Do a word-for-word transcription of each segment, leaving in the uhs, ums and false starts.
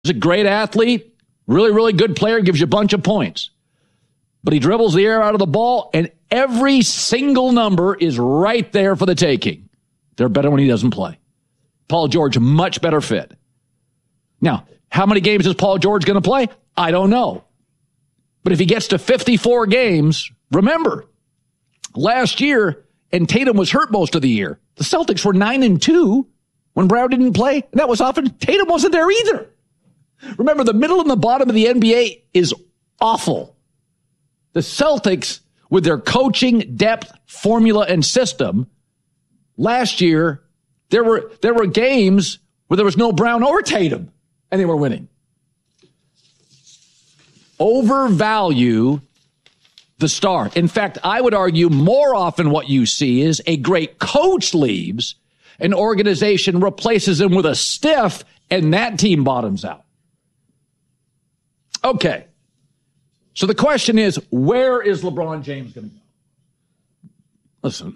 He's a great athlete, really, really good player, gives you a bunch of points. But he dribbles the air out of the ball, and every single number is right there for the taking. They're better when he doesn't play. Paul George, much better fit. Now, how many games is Paul George going to play? I don't know. But if he gets to fifty-four games, remember, last year, and Tatum was hurt most of the year, the Celtics were nine and two when Brown didn't play, and that was often Tatum wasn't there either. Remember, the middle and the bottom of the N B A is awful. The Celtics, with their coaching, depth, formula, and system, last year, there were there were games where there was no Brown or Tatum, and they were winning. Overvalue the star. In fact, I would argue more often what you see is a great coach leaves, an organization replaces him with a stiff, and that team bottoms out. Okay. So the question is, where is LeBron James going to go? Listen,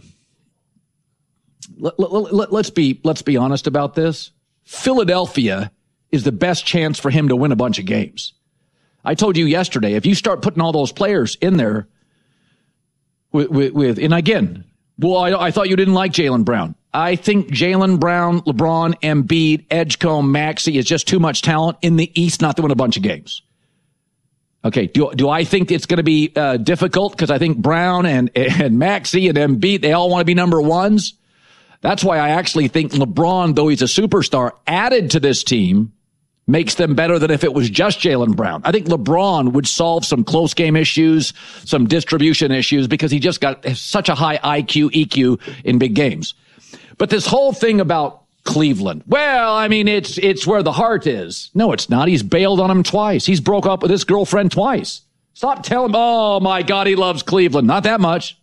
let, let, let, let's be let's be honest about this. Philadelphia is the best chance for him to win a bunch of games. I told you yesterday, if you start putting all those players in there with, with, with and again, well, I, I thought you didn't like Jaylen Brown. I think Jaylen Brown, LeBron, Embiid, Edgecombe, Maxey is just too much talent in the East not to win a bunch of games. Okay, do, do I think it's going to be uh, difficult? Because I think Brown and, and Maxey and Embiid, they all want to be number ones. That's why I actually think LeBron, though he's a superstar, added to this team, makes them better than if it was just Jaylen Brown. I think LeBron would solve some close game issues, some distribution issues, because he just got such a high I Q, E Q in big games. But this whole thing about Cleveland, well, I mean, it's it's where the heart is. No, it's not. He's bailed on him twice. He's broke up with his girlfriend twice. Stop telling him, oh, my God, he loves Cleveland. Not that much.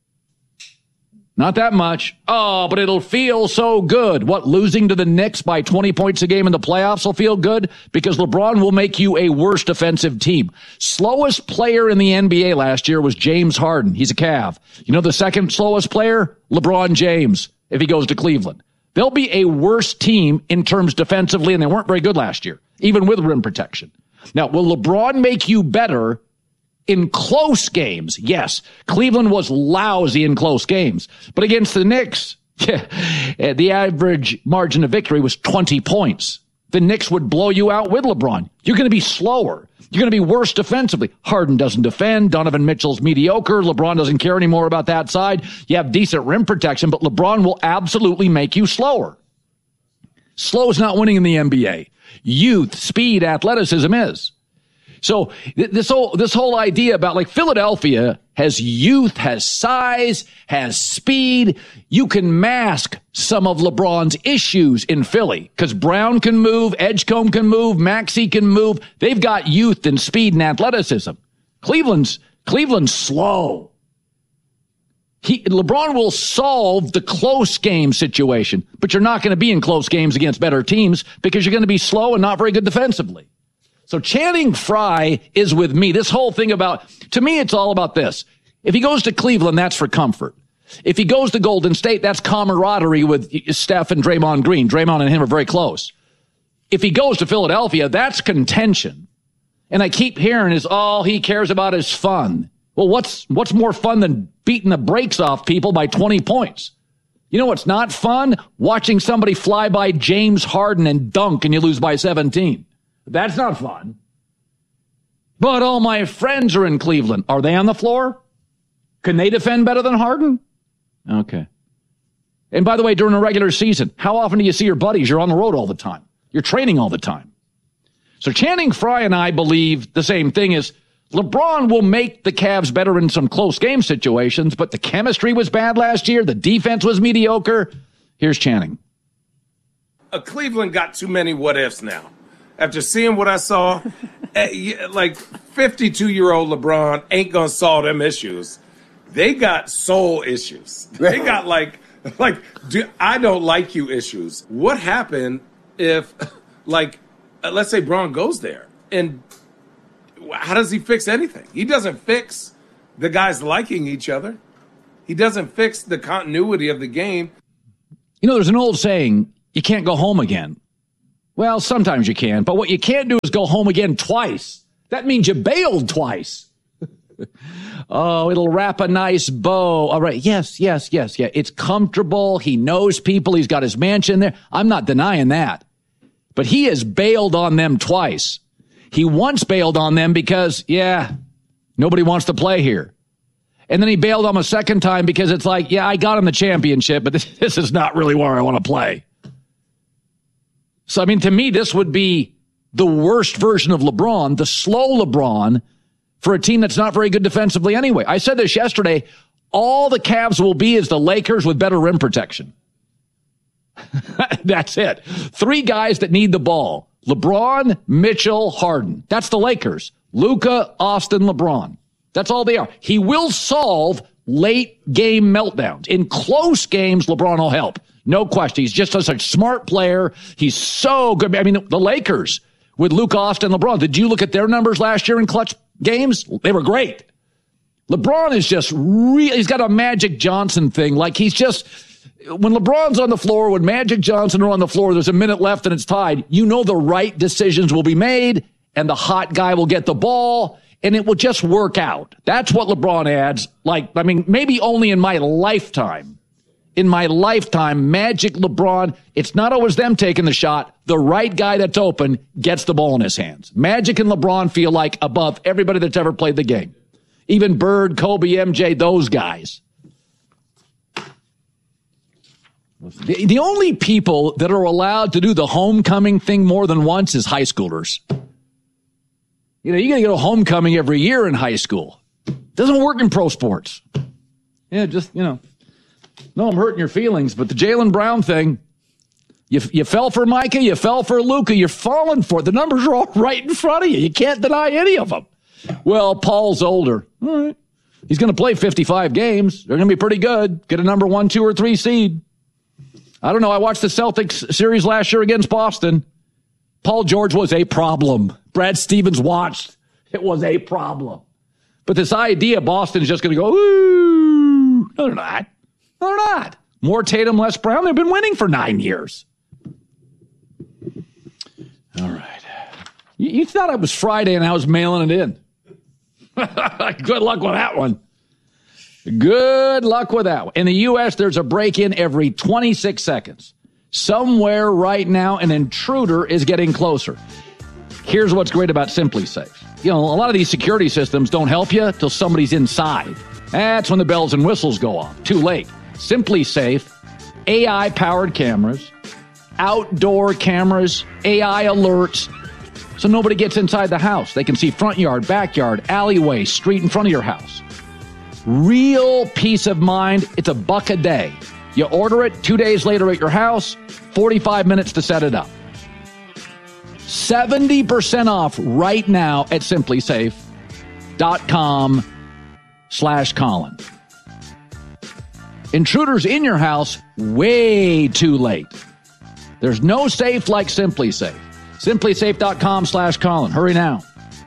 Not that much. Oh, but it'll feel so good. What, losing to the Knicks by twenty points a game in the playoffs will feel good? Because LeBron will make you a worse defensive team. Slowest player in the N B A last year was James Harden. He's a Cav. You know the second slowest player? LeBron James, if he goes to Cleveland. They'll be a worse team in terms defensively, and they weren't very good last year, even with rim protection. Now, will LeBron make you better in close games? Yes. Cleveland was lousy in close games. But against the Knicks, yeah, the average margin of victory was twenty points. The Knicks would blow you out with LeBron. You're going to be slower. You're going to be worse defensively. Harden doesn't defend. Donovan Mitchell's mediocre. LeBron doesn't care anymore about that side. You have decent rim protection, but LeBron will absolutely make you slower. Slow is not winning in the N B A. Youth, speed, athleticism is. So th- this whole this whole idea about, like, Philadelphia has youth, has size, has speed. You can mask some of LeBron's issues in Philly because Brown can move, Edgecombe can move, Maxey can move. They've got youth and speed and athleticism. Cleveland's Cleveland's slow. He, LeBron will solve the close game situation, but you're not going to be in close games against better teams because you're going to be slow and not very good defensively. So Channing Frye is with me. This whole thing about, to me, it's all about this. If he goes to Cleveland, that's for comfort. If he goes to Golden State, that's camaraderie with Steph and Draymond Green. Draymond and him are very close. If he goes to Philadelphia, that's contention. And I keep hearing is all he cares about is fun. Well, what's what's more fun than beating the brakes off people by twenty points? You know what's not fun? Watching somebody fly by James Harden and dunk and you lose by seventeen. That's not fun. But all my friends are in Cleveland. Are they on the floor? Can they defend better than Harden? Okay. And by the way, during a regular season, how often do you see your buddies? You're on the road all the time. You're training all the time. So Channing Frye and I believe the same thing is LeBron will make the Cavs better in some close game situations, but the chemistry was bad last year. The defense was mediocre. Here's Channing. Uh, Cleveland got too many what-ifs now. After seeing what I saw, like fifty-two-year-old LeBron ain't going to solve them issues. They got soul issues. They got like, like do, I don't like you issues. What happened if, like, uh, let's say Bron goes there? And how does he fix anything? He doesn't fix the guys liking each other. He doesn't fix the continuity of the game. You know, there's an old saying, you can't go home again. Well, sometimes you can, but what you can't do is go home again twice. That means you bailed twice. Oh, it'll wrap a nice bow. All right. Yes, yes, yes, yeah. It's comfortable. He knows people. He's got his mansion there. I'm not denying that. But he has bailed on them twice. He once bailed on them because, yeah, nobody wants to play here. And then he bailed on them a second time because it's like, yeah, I got him the championship, but this, this is not really where I want to play. So, I mean, to me, this would be the worst version of LeBron, the slow LeBron, for a team that's not very good defensively anyway. I said this yesterday. All the Cavs will be is the Lakers with better rim protection. That's it. Three guys that need the ball. LeBron, Mitchell, Harden. That's the Lakers. Luka, Austin, LeBron. That's all they are. He will solve late game meltdowns. In close games, LeBron will help. No question. He's just such a smart player. He's so good. I mean, the Lakers with Luka, Austin, LeBron. Did you look at their numbers last year in clutch games? They were great. LeBron is just really, he's got a Magic Johnson thing. Like he's just, when LeBron's on the floor, when Magic Johnson are on the floor, there's a minute left and it's tied. You know the right decisions will be made and the hot guy will get the ball and it will just work out. That's what LeBron adds. Like, I mean, maybe only in my lifetime. In my lifetime, Magic, LeBron, it's not always them taking the shot. The right guy that's open gets the ball in his hands. Magic and LeBron feel like above everybody that's ever played the game. Even Bird, Kobe, M J, those guys. The, the only people that are allowed to do the homecoming thing more than once is high schoolers. You know, you got to go to homecoming every year in high school. Doesn't work in pro sports. Yeah, just, you know. No, I'm hurting your feelings, but the Jaylen Brown thing, you, you fell for Micah, you fell for Luka, you're falling for it. The numbers are all right in front of you. You can't deny any of them. Well, Paul's older. All right. He's going to play fifty-five games. They're going to be pretty good. Get a number one, two, or three seed. I don't know. I watched the Celtics series last year against Boston. Paul George was a problem. Brad Stevens watched. It was a problem. But this idea Boston is just going to go, ooh, no, they're not. No, they're not. More Tatum, less Brown. They've been winning for nine years. All right. You, you thought it was Friday and I was mailing it in. Good luck with that one. Good luck with that one. In the U S, there's a break-in every twenty-six seconds. Somewhere right now, an intruder is getting closer. Here's what's great about SimpliSafe. You know, a lot of these security systems don't help you till somebody's inside. That's when the bells and whistles go off. Too late. SimpliSafe, A I-powered cameras, outdoor cameras, A I alerts, so nobody gets inside the house. They can see front yard, backyard, alleyway, street in front of your house. Real peace of mind. It's a buck a day. You order it two days later at your house, forty-five minutes to set it up. seventy percent off right now at SimpliSafe.com slash Colin. Intruders in your house, way too late. There's no safe like SimpliSafe. SimpliSafe.com slash Colin. Hurry now.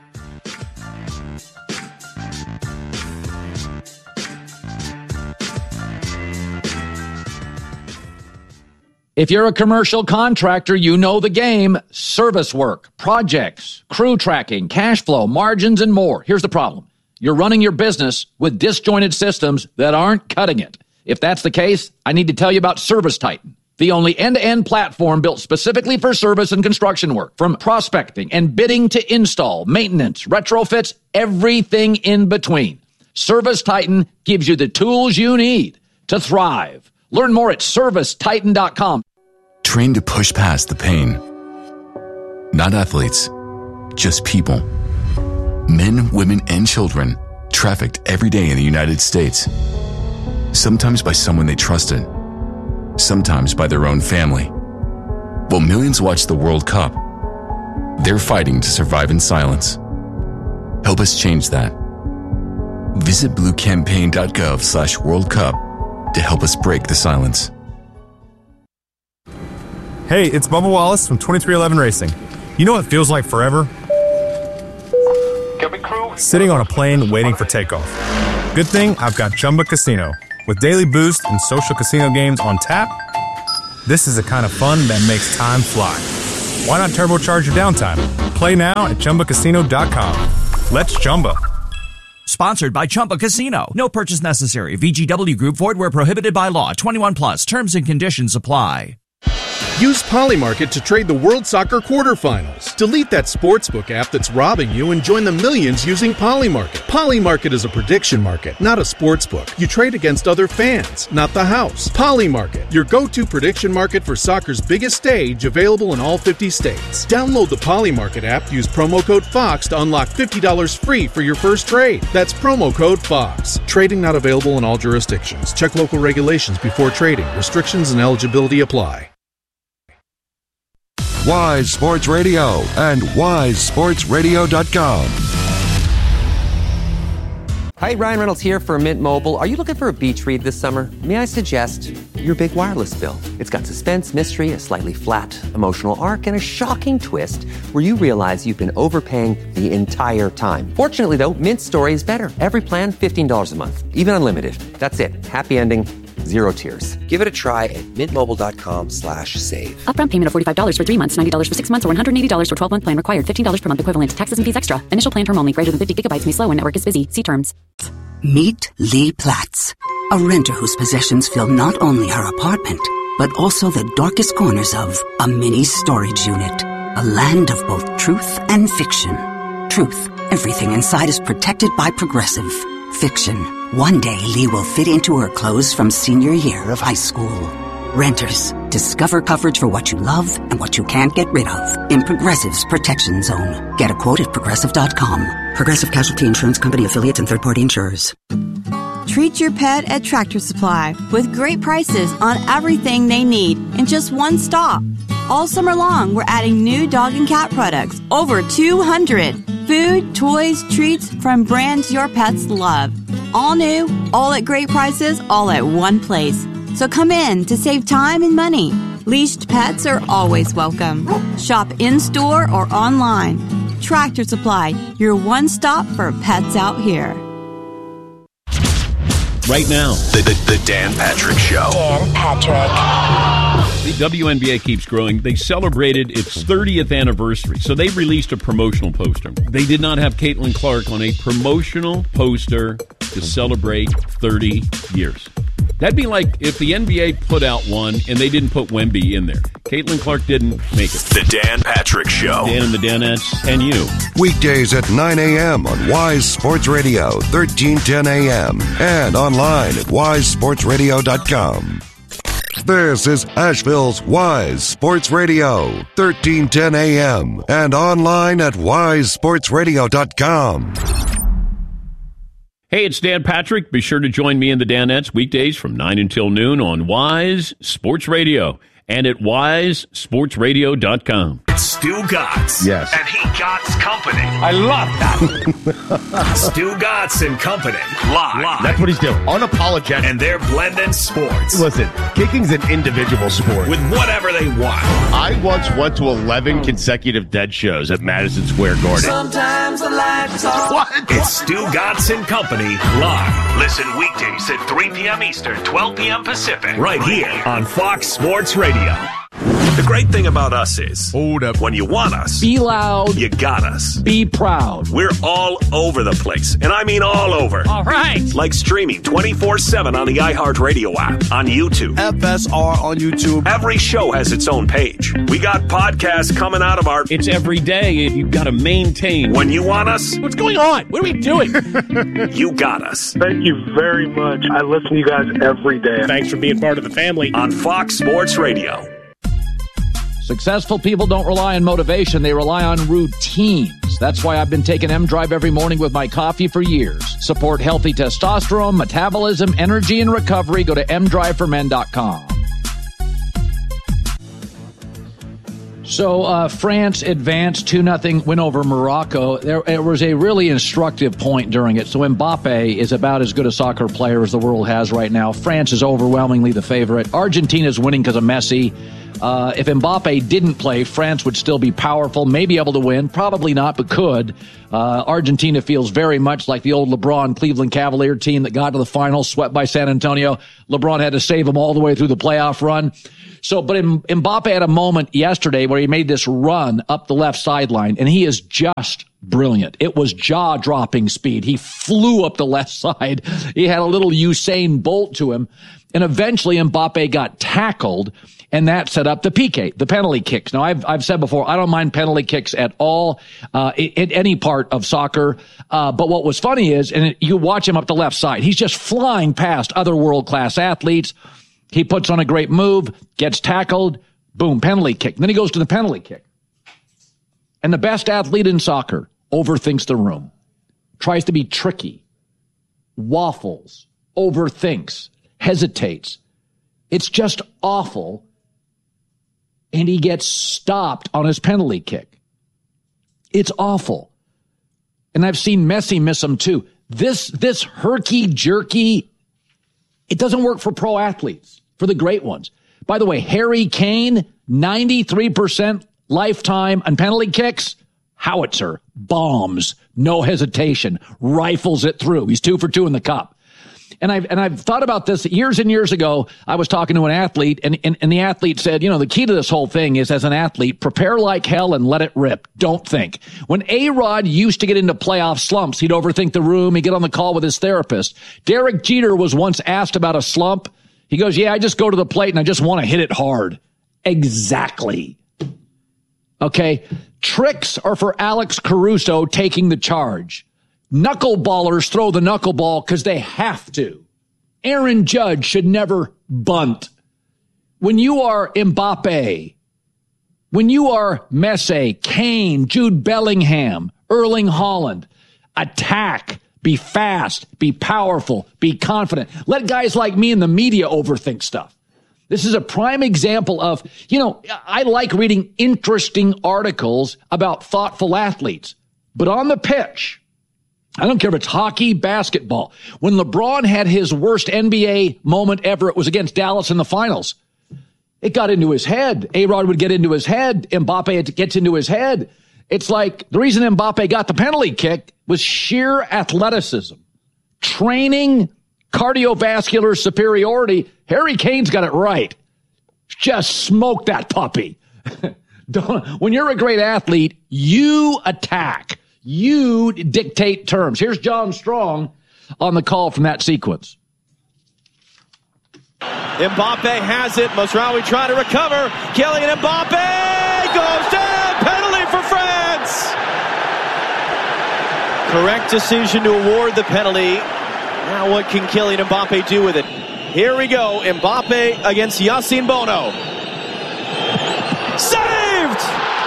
If you're a commercial contractor, you know the game. Service work, projects, crew tracking, cash flow, margins, and more. Here's the problem. You're running your business with disjointed systems that aren't cutting it. If that's the case, I need to tell you about ServiceTitan, the only end-to-end platform built specifically for service and construction work. From prospecting and bidding to install, maintenance, retrofits, everything in between. ServiceTitan gives you the tools you need to thrive. Learn more at Service Titan dot com. Trained to push past the pain. Not athletes, just people. Men, women, and children trafficked every day in the United States. Sometimes by someone they trusted. Sometimes by their own family. While millions watch the World Cup, they're fighting to survive in silence. Help us change that. Visit bluecampaign.gov slash World Cup to help us break the silence. Hey, it's Bubba Wallace from twenty-three eleven Racing. You know what feels like forever? Sitting on a plane waiting for takeoff. Good thing I've got Chumba Casino. With daily boost and social casino games on tap, this is the kind of fun that makes time fly. Why not turbocharge your downtime? Play now at Chumba Casino dot com. Let's Chumba. Sponsored by Chumba Casino. No purchase necessary. V G W Group. Void where prohibited by law. twenty-one plus. Terms and conditions apply. Use Polymarket to trade the World Soccer quarterfinals. Delete that sportsbook app that's robbing you and join the millions using Polymarket. Polymarket is a prediction market, not a sportsbook. You trade against other fans, not the house. Polymarket, your go-to prediction market for soccer's biggest stage, available in all fifty states. Download the Polymarket app, use promo code FOX to unlock fifty dollars free for your first trade. That's promo code FOX. Trading not available in all jurisdictions. Check local regulations before trading. Restrictions and eligibility apply. Wise Sports Radio and wise sports radio dot com. Hi, Ryan Reynolds here for Mint Mobile. Are you looking for a beach read this summer? May I suggest your big wireless bill? It's got suspense, mystery, a slightly flat emotional arc, and a shocking twist where you realize you've been overpaying the entire time. Fortunately, though, Mint's story is better. Every plan, fifteen dollars a month, even unlimited. That's it. Happy ending. Zero tears. Give it a try at mintmobile.com slash save. Upfront payment of forty-five dollars for three months, ninety dollars for six months, or one hundred eighty dollars for twelve-month plan required. fifteen dollars per month equivalent. Taxes and fees extra. Initial plan term only. Greater than fifty gigabytes may slow when network is busy. See terms. Meet Lee Platz, a renter whose possessions fill not only her apartment, but also the darkest corners of a mini storage unit. A land of both truth and fiction. Truth. Everything inside is protected by Progressive. Fiction. One day, Lee will fit into her clothes from senior year of high school. Renters, discover coverage for what you love and what you can't get rid of in Progressive's Protection Zone. Get a quote at Progressive dot com. Progressive Casualty Insurance Company affiliates and third-party insurers. Treat your pet at Tractor Supply with great prices on everything they need in just one stop. All summer long, we're adding new dog and cat products, over two hundred. Food, toys, treats from brands your pets love. All new, all at great prices, all at one place. So come in to save time and money. Leashed pets are always welcome. Shop in-store or online. Tractor Supply, your one stop for pets out here. Right now, the, the, the Dan Patrick Show. Dan Patrick. The W N B A keeps growing. They celebrated its thirtieth anniversary, so they released a promotional poster. They did not have Caitlin Clark on a promotional poster to celebrate thirty years. That'd be like if the N B A put out one and they didn't put Wemby in there. Caitlin Clark didn't make it. The Dan Patrick Show. Dan and the Danettes and you. Weekdays at nine a.m. on Wise Sports Radio, thirteen ten a.m. and online at wise sports radio dot com. This is Asheville's Wise Sports Radio, thirteen ten a.m. and online at wise sports radio dot com. Hey, it's Dan Patrick. Be sure to join me and the Danettes weekdays from nine until noon on Wise Sports Radio and at wise sports radio dot com. It's Stu Gotts. Yes. And he Gotts Company. I love that. Stu Gotts and Company. Live. Live. That's what he's doing. Unapologetic. And they're blending sports. Listen, kicking's an individual sport. With whatever they want. I once went to eleven consecutive dead shows at Madison Square Garden. Sometimes the life is all. What? It's Stu Gotts and Company live. Listen weekdays at three p.m. Eastern, twelve p.m. Pacific. Right here on Fox Sports Radio. The great thing about us is, hold up, when you want us, be loud, you got us. Be proud. We're all over the place, and I mean all over. All right. Like streaming twenty-four seven on the iHeartRadio app, on YouTube. F S R on YouTube. Every show has its own page. We got podcasts coming out of our... It's every day. You've got to maintain. When you want us... What's going on? What are we doing? You got us. Thank you very much. I listen to you guys every day. Thanks for being part of the family. On Fox Sports Radio. Successful people don't rely on motivation. They rely on routines. That's why I've been taking M-Drive every morning with my coffee for years. Support healthy testosterone, metabolism, energy, and recovery. Go to m drive for men dot com. So uh, France advanced two nothing win over Morocco. There, there was a really instructive point during it. So Mbappe is about as good a soccer player as the world has right now. France is overwhelmingly the favorite. Argentina is winning because of Messi. Uh, if Mbappe didn't play, France would still be powerful, may be able to win, probably not, but could. Uh, Argentina feels very much like the old LeBron Cleveland Cavalier team that got to the finals, swept by San Antonio. LeBron had to save them all the way through the playoff run. So, but Mbappe had a moment yesterday where he made this run up the left sideline, and he is just brilliant. It was jaw-dropping speed. He flew up the left side. He had a little Usain Bolt to him, and eventually Mbappe got tackled, and that set up the P K, the penalty kicks. Now, I've I've said before, I don't mind penalty kicks at all uh, in any part of soccer. Uh, but what was funny is, and it, you watch him up the left side, he's just flying past other world-class athletes. He puts on a great move, gets tackled, boom, penalty kick. And then he goes to the penalty kick. And the best athlete in soccer overthinks the room, tries to be tricky, waffles, overthinks, hesitates. It's just awful. And he gets stopped on his penalty kick. It's awful. And I've seen Messi miss them too. This, this herky-jerky, it doesn't work for pro athletes, for the great ones. By the way, Harry Kane, ninety-three percent lifetime on penalty kicks, howitzer, bombs, no hesitation, rifles it through. He's two for two in the cup. And I've, and I've thought about this years and years ago. I was talking to an athlete, and, and, and the athlete said, you know, the key to this whole thing is, as an athlete, prepare like hell and let it rip. Don't think. When A-Rod used to get into playoff slumps, he'd overthink the room. He'd get on the call with his therapist. Derek Jeter was once asked about a slump. He goes, yeah, I just go to the plate and I just want to hit it hard. Exactly. Okay. Tricks are for Alex Caruso taking the charge. Knuckleballers throw the knuckleball because they have to. Aaron Judge should never bunt. When you are Mbappe, when you are Messi, Kane, Jude Bellingham, Erling Haaland, attack, be fast, be powerful, be confident. Let guys like me in the media overthink stuff. This is a prime example of, you know, I like reading interesting articles about thoughtful athletes, but on the pitch, I don't care if it's hockey, basketball. When LeBron had his worst N B A moment ever, it was against Dallas in the finals. It got into his head. A-Rod would get into his head. Mbappe gets into his head. It's like the reason Mbappe got the penalty kick was sheer athleticism, training, cardiovascular superiority. Harry Kane's got it right. Just smoke that puppy. Don't, when you're a great athlete, you attack. You dictate terms. Here's John Strong on the call from that sequence. Mbappe has it. Masraoui trying to recover. Kylian Mbappe goes down. Penalty for France. Correct decision to award the penalty. Now what can Kylian Mbappe do with it? Here we go. Mbappe against Yassine Bono. Saved!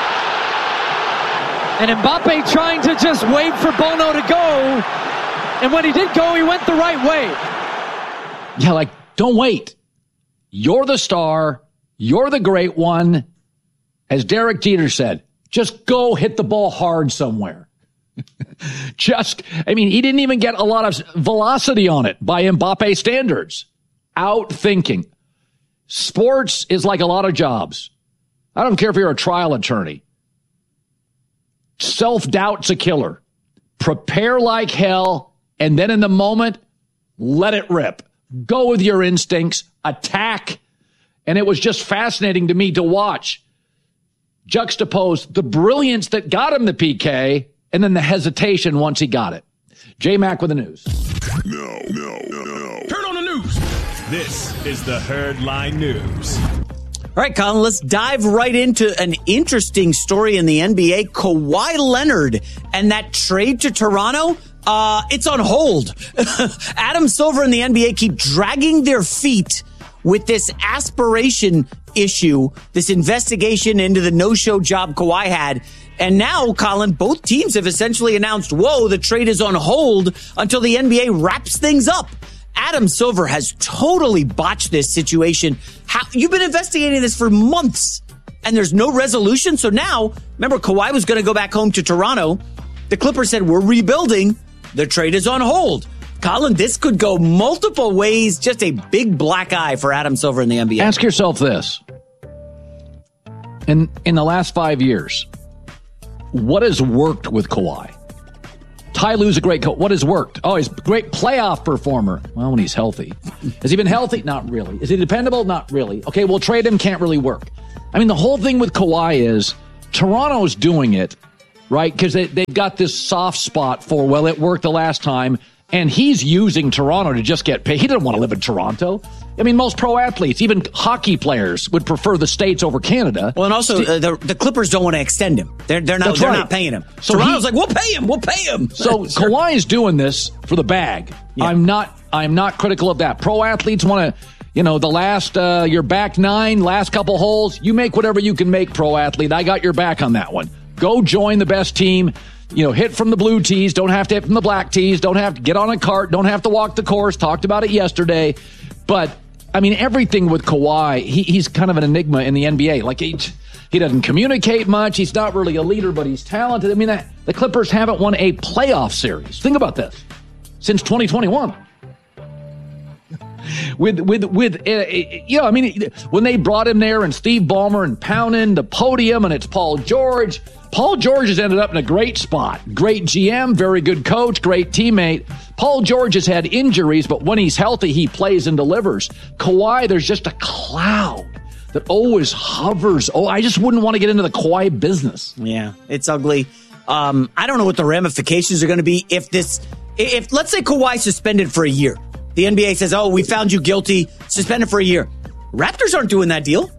And Mbappe trying to just wait for Bono to go. And when he did go, he went the right way. Yeah, like, don't wait. You're the star. You're the great one. As Derek Jeter said, just go hit the ball hard somewhere. Just, I mean, he didn't even get a lot of velocity on it by Mbappe standards. Out thinking. Sports is like a lot of jobs. I don't care if you're a trial attorney. Self-doubt's a killer. Prepare like hell, and then in the moment, let it rip. Go with your instincts, attack. And it was just fascinating to me to watch. Juxtapose the brilliance that got him the P K and then the hesitation once he got it. J-Mac with the news. No, no, no, no. Turn on the news. This is the Herd Line News. All right, Colin, let's dive right into an interesting story in the N B A. Kawhi Leonard and that trade to Toronto, uh, it's on hold. Adam Silver and the N B A keep dragging their feet with this aspiration issue, this investigation into the no-show job Kawhi had. And now, Colin, both teams have essentially announced, whoa, the trade is on hold until the N B A wraps things up. Adam Silver has totally botched this situation. How, you've been investigating this for months, and there's no resolution. So now, remember, Kawhi was going to go back home to Toronto. The Clippers said, we're rebuilding. The trade is on hold. Colin, this could go multiple ways. Just a big black eye for Adam Silver in the N B A. Ask yourself this. in in the last five years, what has worked with Kawhi? Ty Lue's a great coach. What has worked? Oh, he's a great playoff performer. Well, when he's healthy. Has he been healthy? Not really. Is he dependable? Not really. Okay, we'll trade him. Can't really work. I mean, the whole thing with Kawhi is Toronto's doing it, right? Because they, they've got this soft spot for, well, it worked the last time, and he's using Toronto to just get paid. He doesn't want to live in Toronto. I mean, most pro athletes, even hockey players, would prefer the States over Canada. Well, and also, uh, the, the Clippers don't want to extend him. They're, they're, not, they're right. not paying him. So Toronto's he, like, we'll pay him. We'll pay him. So sure. Kawhi is doing this for the bag. Yeah. I'm not I'm not critical of that. Pro athletes want to, you know, the last, uh, your back nine, last couple holes, you make whatever you can make, pro athlete. I got your back on that one. Go join the best team. You know, hit from the blue tees. Don't have to hit from the black tees. Don't have to get on a cart. Don't have to walk the course. Talked about it yesterday. But, I mean, everything with Kawhi, he, he's kind of an enigma in the N B A. Like, he, he doesn't communicate much. He's not really a leader, but he's talented. I mean, that, the Clippers haven't won a playoff series. Think about this. Since twenty twenty-one. With, with, with, uh, you know, I mean, when they brought him there and Steve Ballmer and pounding the podium and it's Paul George, Paul George has ended up in a great spot. Great G M, very good coach, great teammate. Paul George has had injuries, but when he's healthy, he plays and delivers. Kawhi, there's just a cloud that always hovers. Oh, I just wouldn't want to get into the Kawhi business. Yeah, it's ugly. Um, I don't know what the ramifications are going to be if this, if let's say Kawhi suspended for a year. The N B A says, oh, we found you guilty, suspended for a year. Raptors aren't doing that deal.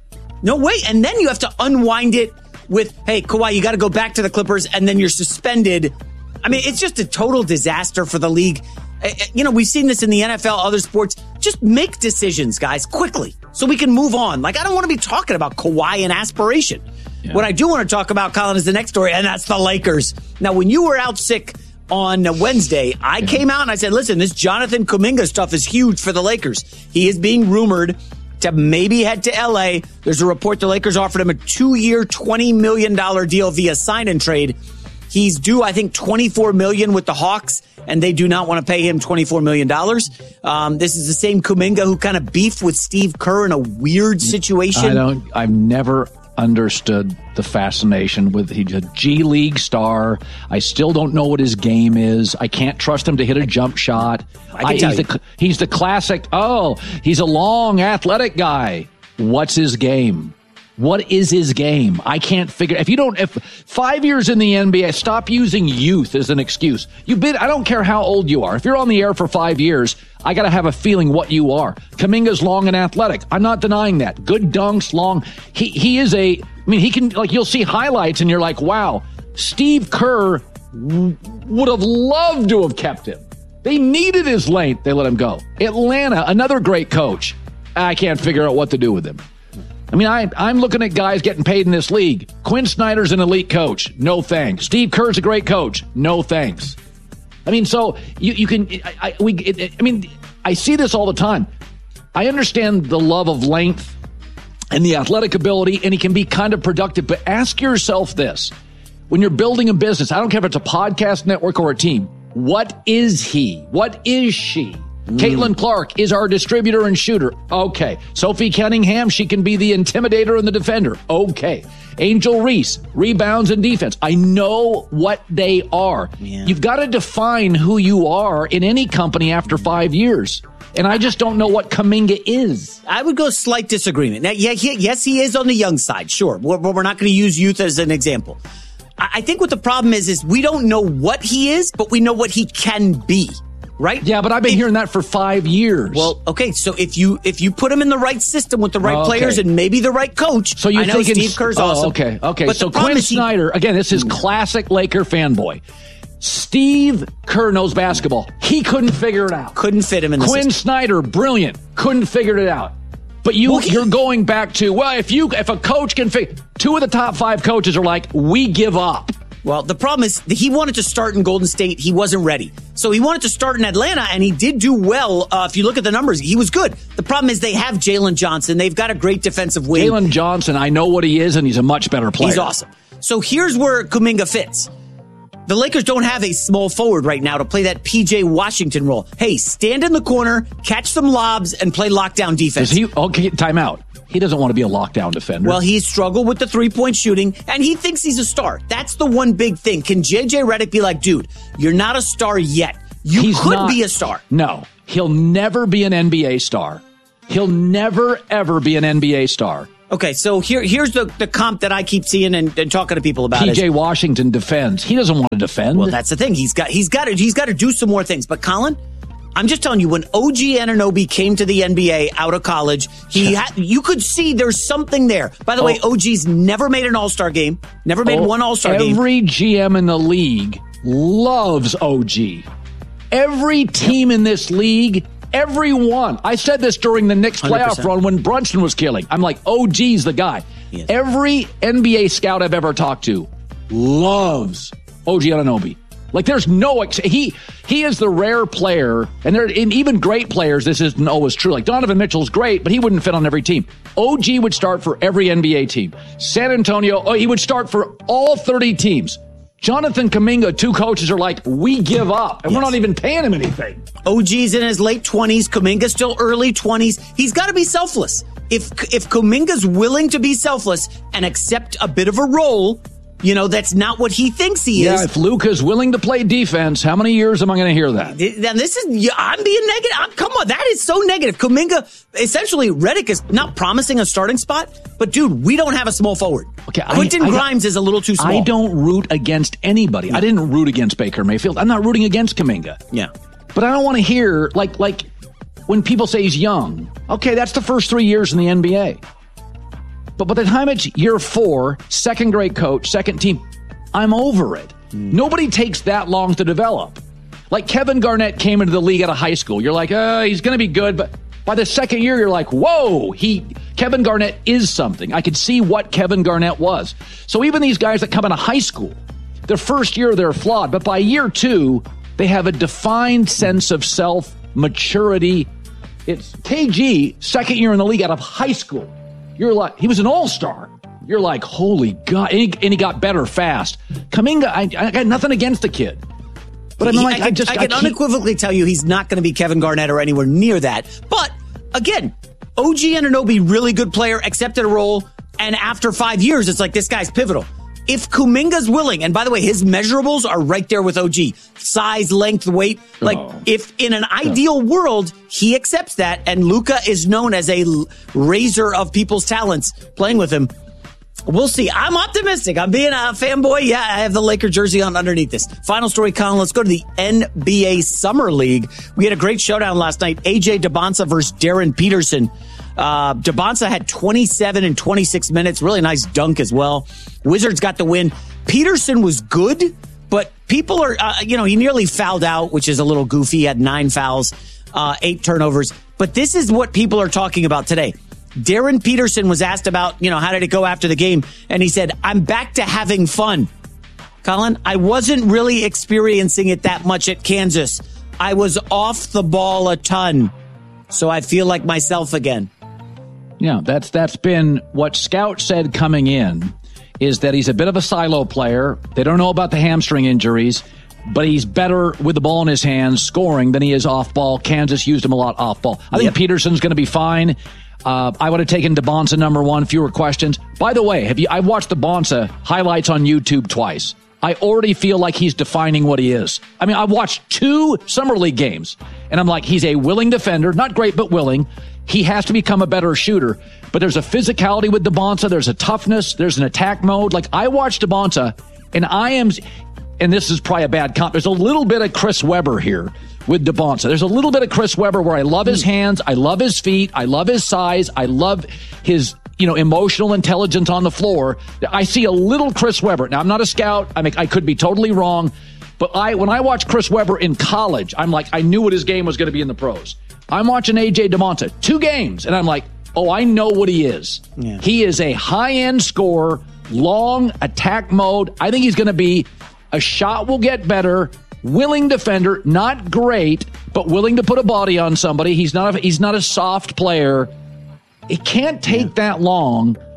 No way. And then you have to unwind it with, hey, Kawhi, you got to go back to the Clippers, and then you're suspended. I mean, it's just a total disaster for the league. You know, we've seen this in the N F L, other sports. Just make decisions, guys, quickly, so we can move on. Like, I don't want to be talking about Kawhi and aspiration. Yeah. What I do want to talk about, Colin, is the next story, and that's the Lakers. Now, when you were out sick on Wednesday, I yeah. came out and I said, listen, this Jonathan Kuminga stuff is huge for the Lakers. He is being rumored to maybe head to L A. There's a report the Lakers offered him a two-year, twenty million dollars deal via sign and trade. He's due, I think, twenty-four million dollars with the Hawks, and they do not want to pay him twenty-four million dollars. Um, this is the same Kuminga who kind of beefed with Steve Kerr in a weird situation. I don't, I've never understood the fascination with, he's a G League star. I still don't know what his game is. I can't trust him to hit a jump shot. I can I, tell he's, you. The, he's the classic, oh, he's a long athletic guy. What's his game? What is his game? I can't figure. If you don't, if five years in the N B A, stop using youth as an excuse. You've been, I don't care how old you are. If you're on the air for five years, I got to have a feeling what you are. Kuminga's long and athletic. I'm not denying that. Good dunks, long. He, he is a, I mean, he can, like, you'll see highlights and you're like, wow, Steve Kerr w- would have loved to have kept him. They needed his length. They let him go. Atlanta, another great coach. I can't figure out what to do with him. I mean, I, I'm looking at guys getting paid in this league. Quinn Snyder's an elite coach. No thanks. Steve Kerr's a great coach. No thanks. I mean, so you, you can, I, I, we, it, I mean, I see this all the time. I understand the love of length and the athletic ability, and he can be kind of productive, but ask yourself this. When you're building a business, I don't care if it's a podcast network or a team, what is he? What is she? Mm. Caitlin Clark is our distributor and shooter. Okay. Sophie Cunningham, she can be the intimidator and the defender. Okay. Angel Reese, rebounds and defense. I know what they are. Yeah. You've got to define who you are in any company after five years. And I just don't know what Kuminga is. I would go slight disagreement. Now, yeah, he, yes, he is on the young side. Sure. We're, we're not going to use youth as an example. I, I think what the problem is, is we don't know what he is, but we know what he can be. Right? Yeah, but I've been if, hearing that for five years. Well, okay, so if you if you put him in the right system with the right oh, okay. players and maybe the right coach, so you I know thinking, Steve Kerr's oh, awesome. Okay, okay. But so Quinn Snyder, he, again, this is classic Laker fanboy. Steve Kerr knows basketball. He couldn't figure it out. Couldn't fit him in the Quinn system. Snyder, brilliant. Couldn't figure it out. But you, well, he, you're going back to, well, if you if a coach can figure, two of the top five coaches are like, we give up. Well, the problem is that he wanted to start in Golden State. He wasn't ready. So he wanted to start in Atlanta, and he did do well. Uh, if you look at the numbers, he was good. The problem is they have Jalen Johnson. They've got a great defensive wing. Jalen Johnson, I know what he is, and he's a much better player. He's awesome. So here's where Kuminga fits. The Lakers don't have a small forward right now to play that P J Washington role. Hey, stand in the corner, catch some lobs, and play lockdown defense. Is he, okay, time out. He doesn't want to be a lockdown defender. Well, he's struggled with the three-point shooting, and he thinks he's a star. That's the one big thing. Can J J Redick be like, dude, you're not a star yet. You He's could not, be a star. No, he'll never be an N B A star. He'll never, ever be an N B A star. Okay, so here, here's the, the comp that I keep seeing and, and talking to people about. P J is, Washington defends. He doesn't want to defend. Well, that's the thing. He's got he's got to he's got to do some more things. But Colin, I'm just telling you, when O G Anunoby came to the N B A out of college, he had, you could see there's something there. By the oh. way, O G's never made an All-Star game, never made oh, one All-Star every game. Every G M in the league loves O G. Every team in this league, everyone. I said this during the Knicks playoff one hundred percent run when Brunson was killing. I'm like, O G's the guy. Yes. Every N B A scout I've ever talked to loves O G Anunoby. Like, there's no ex- he he is the rare player, and there and even great players. This isn't always true. Like Donovan Mitchell's great, but he wouldn't fit on every team. O G would start for every N B A team. San Antonio, oh, he would start for all thirty teams. Jonathan Kuminga, two coaches are like, we give up, and yes. we're not even paying him anything. O G's in his late twenties, Kuminga's still early twenties. He's got to be selfless. If if Kuminga's willing to be selfless and accept a bit of a role, you know, that's not what he thinks he yeah, is. Yeah, if Luka's willing to play defense, how many years am I going to hear that? Then this is, I'm being negative. I'm, come on, that is so negative. Kuminga, essentially, Redick is not promising a starting spot, but dude, we don't have a small forward. Okay, Quentin I, I, Grimes is a little too small. I don't root against anybody. I didn't root against Baker Mayfield. I'm not rooting against Kuminga. Yeah. But I don't want to hear, like, like when people say he's young. Okay, that's the first three years in the N B A. But by the time it's year four, second grade coach, second team, I'm over it. Mm. Nobody takes that long to develop. Like Kevin Garnett came into the league out of high school. You're like, uh, he's going to be good. But by the second year, you're like, whoa, he Kevin Garnett is something. I could see what Kevin Garnett was. So even these guys that come out of high school, their first year, they're flawed. But by year two, they have a defined sense of self, maturity. It's K G, second year in the league out of high school. You're like, he was an all-star. You're like, holy God. And he, and he got better fast. Kuminga, I, I got nothing against the kid. But I mean, like, I, I just, I can I unequivocally tell you he's not going to be Kevin Garnett or anywhere near that. But again, O G Anunoby, really good player, accepted a role. And after five years, it's like, this guy's pivotal. If Kuminga's willing, and by the way, his measurables are right there with O G. Size, length, weight. Like, oh. if in an ideal yeah. world, he accepts that, and Luka is known as a raiser of people's talents playing with him, we'll see. I'm optimistic. I'm being a fanboy. Yeah, I have the Laker jersey on underneath this. Final story, Colin. Let's go to the N B A Summer League. We had a great showdown last night. A J Debonsa versus Darren Peterson. Uh, Debonsa had twenty-seven and twenty-six minutes. Really nice dunk as well. Wizards got the win. Peterson was good, but people are, uh, you know, he nearly fouled out, which is a little goofy. He had nine fouls, uh, eight turnovers. But this is what people are talking about today. Darren Peterson was asked about, you know, how did it go after the game? And he said, I'm back to having fun. Colin, I wasn't really experiencing it that much at Kansas. I was off the ball a ton. So I feel like myself again. Yeah, that's that's been what Scout said coming in, is that he's a bit of a silo player. They don't know about the hamstring injuries, but he's better with the ball in his hands scoring than he is off ball. Kansas used him a lot off ball. I yep. think Peterson's going to be fine. Uh, I would have taken Debonsa number one, fewer questions. By the way, have you? I watched Debonsa highlights on YouTube twice. I already feel like he's defining what he is. I mean, I watched two Summer League games, and I'm like, he's a willing defender. Not great, but willing. He has to become a better shooter. But there's a physicality with Debonsa. There's a toughness. There's an attack mode. Like, I watched Debonsa, and I am, and this is probably a bad comp, there's a little bit of Chris Webber here with Debonsa. There's a little bit of Chris Webber where I love his hands. I love his feet. I love his size. I love his, you know, emotional intelligence on the floor. I see a little Chris Webber. Now, I'm not a scout. I mean, I could be totally wrong. But I, when I watched Chris Webber in college, I'm like, I knew what his game was going to be in the pros. I'm watching A J Debonsa, two games, and I'm like, oh, I know what he is. Yeah. He is a high-end scorer, long attack mode. I think he's going to be a shot will get better, willing defender, not great, but willing to put a body on somebody. He's not a, he's not a soft player. It can't take yeah. that long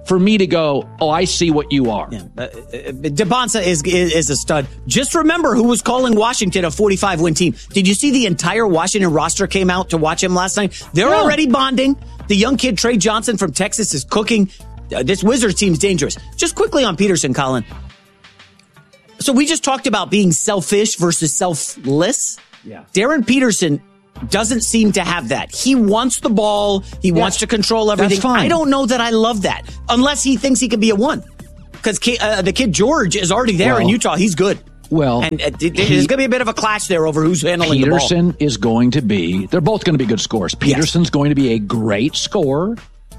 for me to go, oh, I see what you are. Yeah. Uh, DeBonsa is, is is a stud. Just remember who was calling Washington a forty-five win team. Did you see the entire Washington roster came out to watch him last night? They're yeah. already bonding. The young kid Trey Johnson from Texas is cooking. Uh, this Wizards team's dangerous. Just quickly on Peterson, Colin. So we just talked about being selfish versus selfless. Yeah. Darren Peterson doesn't seem to have that. He wants the ball. He yeah. wants to control everything. That's fine. I don't know that I love that unless he thinks he can be a one. Because uh, the kid George is already there well, in Utah. He's good. Well, and uh, there's going to be a bit of a clash there over who's handling Peterson the ball. is going to be, they're both going to be good scorers. Peterson's yes. going to be a great scorer.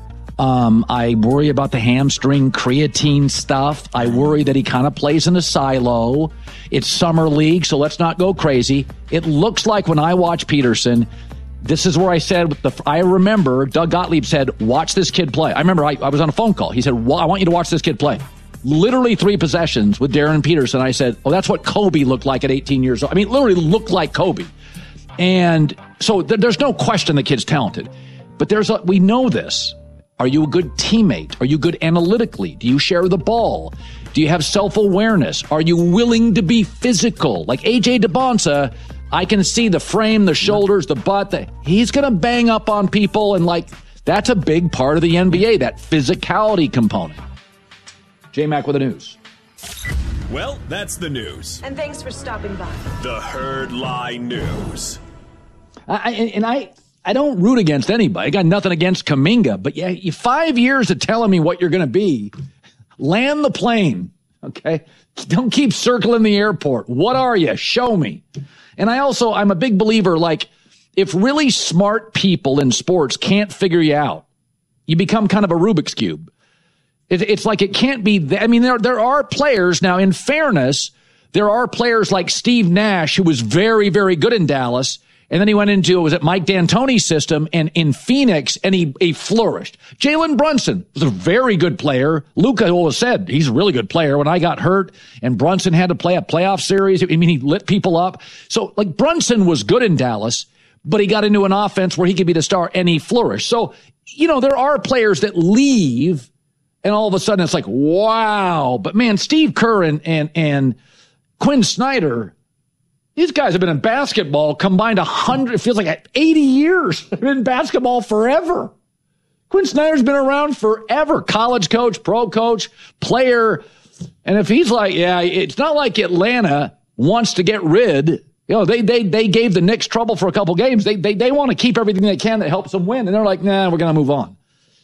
Um, I worry about the hamstring creatine stuff. I worry that he kind of plays in a silo. It's summer league, so let's not go crazy. It looks like when I watch Peterson, this is where I said, with the, I remember Doug Gottlieb said, watch this kid play. I remember I, I was on a phone call. He said, well, I want you to watch this kid play. Literally three possessions with Darren Peterson. I said, oh, that's what Kobe looked like at eighteen years old. I mean, literally looked like Kobe. And so th- there's no question the kid's talented. But there's a, we know this. Are you a good teammate? Are you good analytically? Do you share the ball? Do you have self-awareness? Are you willing to be physical? Like A J DeBonsa, I can see the frame, the shoulders, the butt. The, he's going to bang up on people. And like, that's a big part of the N B A, that physicality component. J-Mac with the news. Well, that's the news. And thanks for stopping by. The Herd Lie News. I, and I... I don't root against anybody. I got nothing against Kuminga, but yeah, you five years of telling me what you're going to be. Land the plane, okay? Don't keep circling the airport. What are you? Show me. And I also, I'm a big believer, like, if really smart people in sports can't figure you out, you become kind of a Rubik's Cube. It, it's like it can't be, th- I mean, there, there are players, now in fairness, there are players like Steve Nash, who was very, very good in Dallas. And then he went into, was it Mike D'Antoni's system and in Phoenix, and he, he flourished. Jalen Brunson was a very good player. Luka always said he's a really good player. When I got hurt and Brunson had to play a playoff series, I mean, he lit people up. So, like, Brunson was good in Dallas, but he got into an offense where he could be the star, and he flourished. So, you know, there are players that leave, and all of a sudden it's like, wow. But, man, Steve Kerr and, and, and Quinn Snyder, these guys have been in basketball combined one hundred, it feels like eighty years. They've been in basketball forever. Quinn Snyder's been around forever. College coach, pro coach, player. And if he's like, yeah, it's not like Atlanta wants to get rid. You know, they they they gave the Knicks trouble for a couple games. They they they want to keep everything they can that helps them win. And they're like, nah, we're going to move on.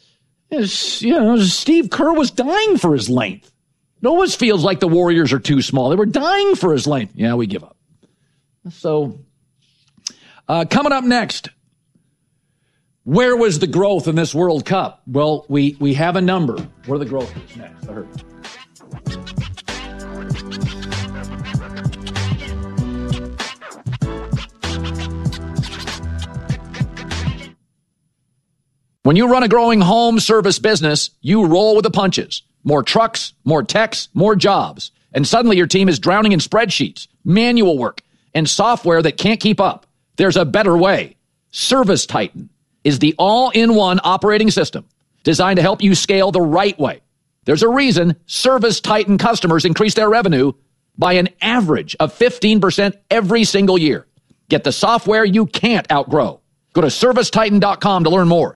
It's, you know, Steve Kerr was dying for his length. It always feels like the Warriors are too small. They were dying for his length. Yeah, we give up. So, uh, coming up next, where was the growth in this World Cup? Well, we, we have a number. Where the growth is next. I heard. When you run a growing home service business, you roll with the punches. More trucks, more techs, more jobs. And suddenly your team is drowning in spreadsheets, manual work, and software that can't keep up. There's a better way. Service Titan is the all-in-one operating system designed to help you scale the right way. There's a reason Service Titan customers increase their revenue by an average of fifteen percent every single year. Get the software you can't outgrow. Go to service titan dot com to learn more.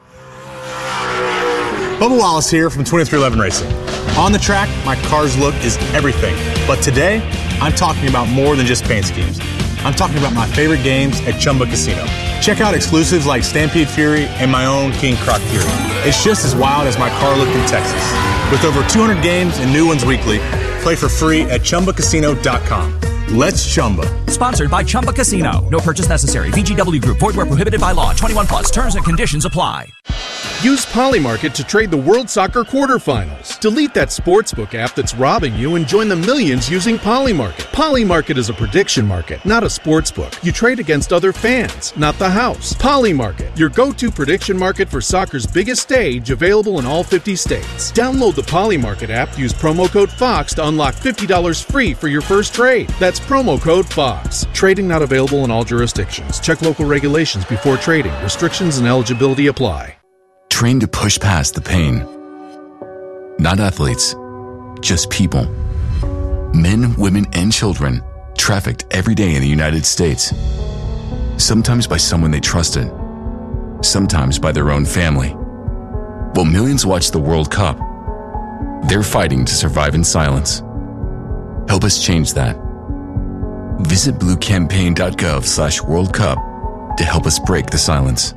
Bubba Wallace here from twenty-three eleven Racing. On the track, my car's look is everything. But today, I'm talking about more than just paint schemes. I'm talking about my favorite games at Chumba Casino. Check out exclusives like Stampede Fury and my own King Croc Fury. It's just as wild as my car look in Texas. With over two hundred games and new ones weekly, play for free at chumba casino dot com. Let's Chumba. Sponsored by Chumba Casino. No purchase necessary. V G W Group. Void where prohibited by law. twenty-one plus. Terms and conditions apply. Use Polymarket to trade the World Soccer quarterfinals. Delete that sportsbook app that's robbing you and join the millions using Polymarket. Polymarket is a prediction market, not a sportsbook. You trade against other fans, not the house. Polymarket, your go-to prediction market for soccer's biggest stage, available in all fifty states. Download the Polymarket app, use promo code FOX to unlock fifty dollars free for your first trade. That's promo code FOX. Trading not available in all jurisdictions. Check local regulations before trading. Restrictions and eligibility apply. Train to push past the pain. Not athletes, just people. Men, women, and children trafficked every day in the United States. Sometimes by someone they trusted, sometimes by their own family. While millions watch the World Cup, they're fighting to survive in silence. Help us change that. Visit bluecampaign.gov slash World Cup to help us break the silence.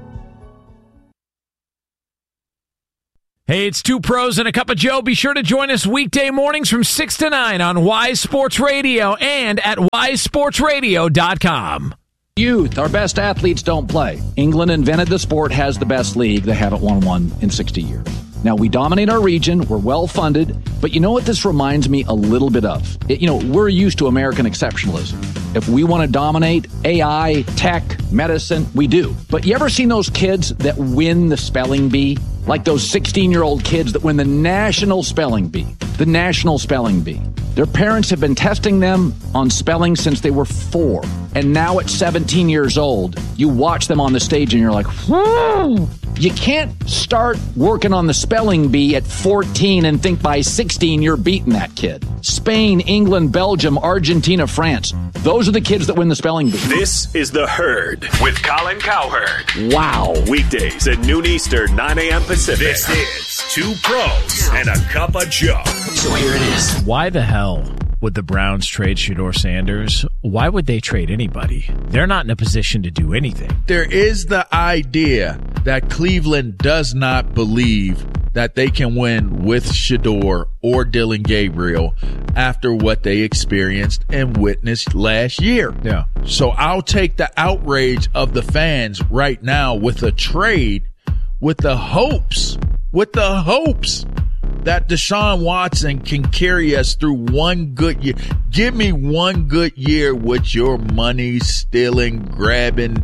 Hey, it's two pros and a cup of Joe. Be sure to join us weekday mornings from six to nine on Wise Sports Radio and at wise sports radio dot com. Youth, our best athletes don't play. England invented the sport, has the best league. They haven't won one in sixty years. Now, we dominate our region. We're well-funded. But you know what this reminds me a little bit of? It, you know, we're used to American exceptionalism. If we want to dominate A I, tech, medicine, we do. But you ever seen those kids that win the spelling bee? Like those sixteen-year-old kids that win the national spelling bee. The national spelling bee. Their parents have been testing them on spelling since they were four. And now at seventeen years old, you watch them on the stage and you're like, whoa. You can't start working on the spelling bee at fourteen and think by sixteen you're beating that kid. Spain, England, Belgium, Argentina, France. Those are the kids that win the spelling bee. This is The Herd with Colin Cowherd. Wow. Weekdays at noon Eastern, nine a.m. Pacific. This is Two Pros and a Cup of Joe. So here it is. Why the hell would the Browns trade Shedeur Sanders? Why would they trade anybody? They're not in a position to do anything. There is the idea that Cleveland does not believe that they can win with Shedeur or Dillon Gabriel after what they experienced and witnessed last year. Yeah. So I'll take the outrage of the fans right now with a trade with the hopes, with the hopes that Deshaun Watson can carry us through one good year. Give me one good year with your money stealing, grabbing,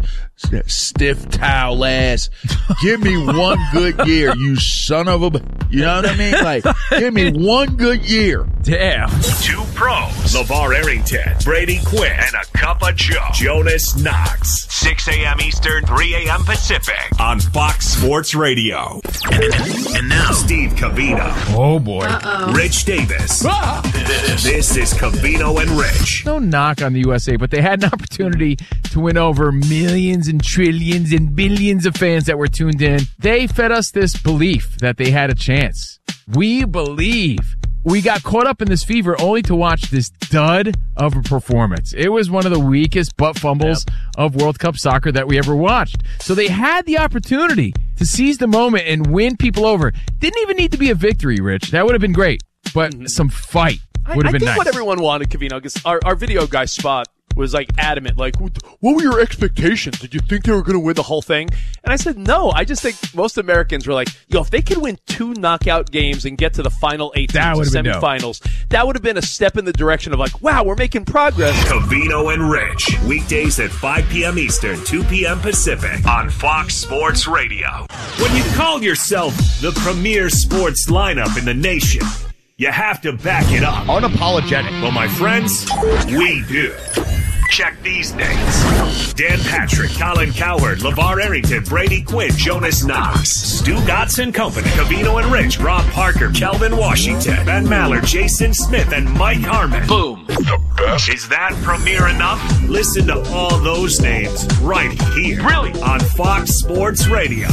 stiff towel ass. Give me one good year, you son of a, you know what I mean? Like, give me one good year. Damn. Two pros, LeVar Arrington, Brady Quinn, and a Cup of Joe, Jonas Knox. six a.m. Eastern, three a.m. Pacific on Fox Sports Radio. And, and now, Steve Covino. Oh, boy. Uh-oh. Rich Davis. Ah! This is Covino and Rich. No knock on the U S A, but they had an opportunity to win over millions and trillions and billions of fans that were tuned in. They fed us this belief that they had a chance. We believe. We got caught up in this fever only to watch this dud of a performance. It was one of the weakest butt fumbles yep. of World Cup soccer that we ever watched. So they had the opportunity to seize the moment and win people over. Didn't even need to be a victory, Rich. That would have been great. But mm-hmm. some fight would have I, been nice. I think nice. what everyone wanted, Covino, because our, our video guy, Spot, was like adamant, like, what were your expectations? Did you think they were going to win the whole thing? And I said, no, I just think most Americans were like, yo, if they could win two knockout games and get to the final eight teams, the semifinals, that would have been a step in the direction of like, wow, we're making progress. Covino and Rich, weekdays at five p.m. Eastern, two p.m. Pacific on Fox Sports Radio. When you call yourself the premier sports lineup in the nation, you have to back it up. Unapologetic. Well, my friends, we do. Check these names. Dan Patrick, Colin Cowherd, LeVar Arrington, Brady Quinn, Jonas Knox, Stu Gatz and Company, Covino and Rich, Rob Parker, Kelvin Washington, Ben Maller, Jason Smith, and Mike Harmon. Boom. The best. Is that premier enough? Listen to all those names right here. Really? On Fox Sports Radio.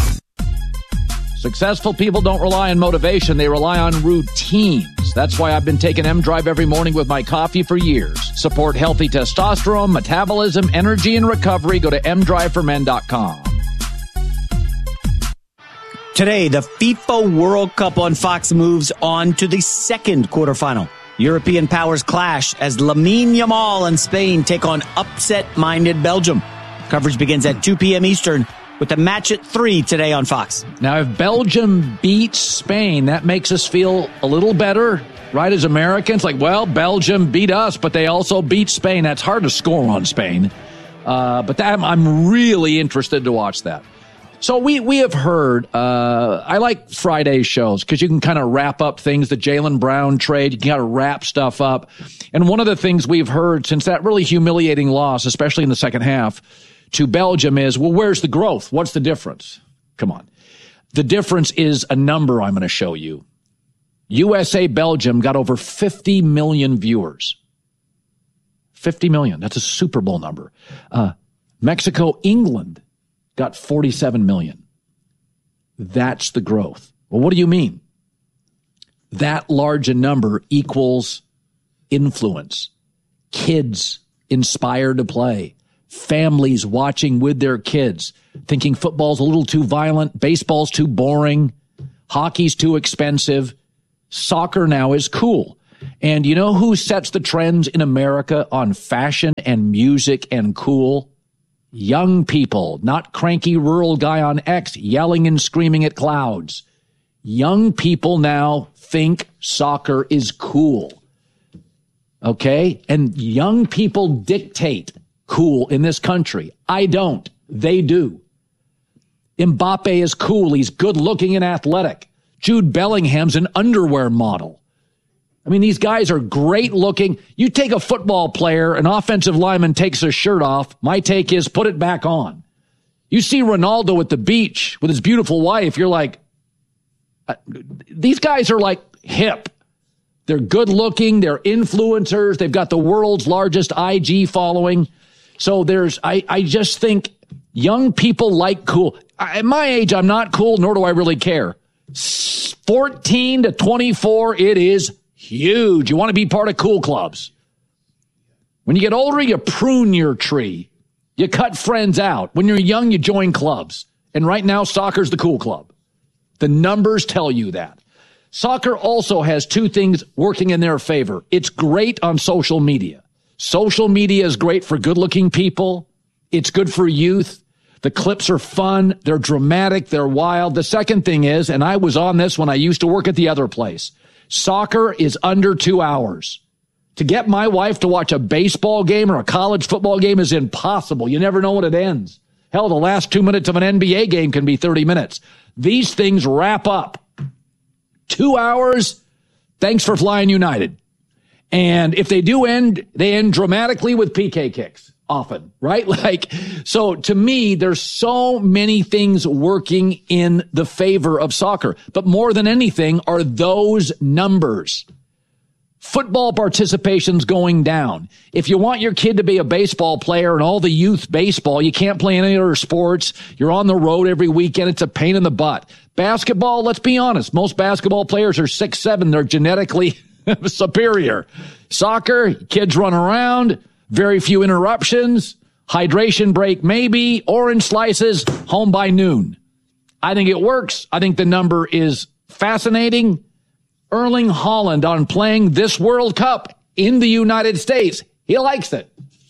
Successful people don't rely on motivation. They rely on routines. That's why I've been taking M-Drive every morning with my coffee for years. Support healthy testosterone, metabolism, energy, and recovery. Go to m drive for men dot com. Today, the FIFA World Cup on Fox moves on to the second quarterfinal. European powers clash as Lamine Yamal and Spain take on upset-minded Belgium. Coverage begins at two p.m. Eastern, with the match at three today on Fox. Now, if Belgium beats Spain, that makes us feel a little better, right, as Americans? Like, well, Belgium beat us, but they also beat Spain. That's hard to score on Spain. Uh, but that, I'm really interested to watch that. So we we have heard, uh, I like Friday shows because you can kind of wrap up things, the Jaylen Brown trade, you can kind of wrap stuff up. And one of the things we've heard since that really humiliating loss, especially in the second half, to Belgium is, well, where's the growth? What's the difference? Come on. The difference is a number I'm going to show you. U S A Belgium got over fifty million viewers. fifty million. That's a Super Bowl number. Uh, Mexico England got forty-seven million. That's the growth. Well, what do you mean? That large a number equals influence. Kids inspired to play. Families watching with their kids, thinking football's a little too violent, baseball's too boring, hockey's too expensive. Soccer now is cool. And you know who sets the trends in America on fashion and music and cool? Young people, not cranky rural guy on X yelling and screaming at clouds. Young people now think soccer is cool. Okay? And young people dictate cool in this country. I don't. They do. Mbappe is cool. He's good looking and athletic. Jude Bellingham's an underwear model. I mean, these guys are great looking. You take a football player, an offensive lineman takes his shirt off. My take is put it back on. You see Ronaldo at the beach with his beautiful wife. You're like, uh, these guys are like hip. They're good looking. They're influencers. They've got the world's largest I G following. So there's, I, I just think young people like cool. I, at my age, I'm not cool, nor do I really care. fourteen to twenty-four, it is huge. You want to be part of cool clubs. When you get older, you prune your tree. You cut friends out. When you're young, you join clubs. And right now, soccer's the cool club. The numbers tell you that. Soccer also has two things working in their favor. It's great on social media. Social media is great for good-looking people. It's good for youth. The clips are fun. They're dramatic. They're wild. The second thing is, and I was on this when I used to work at the other place, soccer is under two hours. To get my wife to watch a baseball game or a college football game is impossible. You never know when it ends. Hell, the last two minutes of an N B A game can be thirty minutes. These things wrap up. Two hours, thanks for flying United. And if they do end, they end dramatically with P K kicks. Often, right? Like, so to me, there's so many things working in the favor of soccer. But more than anything are those numbers. Football participation's going down. If you want your kid to be a baseball player and all the youth baseball, you can't play any other sports. You're on the road every weekend. It's a pain in the butt. Basketball, let's be honest. Most basketball players are six seven. They're genetically superior. Soccer, kids run around. Very few interruptions, hydration break maybe, orange slices, home by noon. I think it works. I think the number is fascinating. Erling Haaland on playing this World Cup in the United States. He likes it.